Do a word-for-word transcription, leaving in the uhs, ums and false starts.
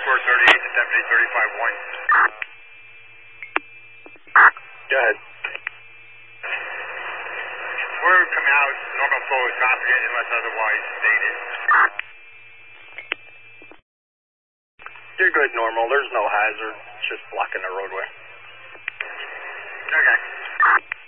four thirty-eight to Deputy thirty-five one. Go ahead. We're coming out, normal flow of traffic unless otherwise stated. You're good, normal. There's no hazard. It's just blocking the roadway. Okay.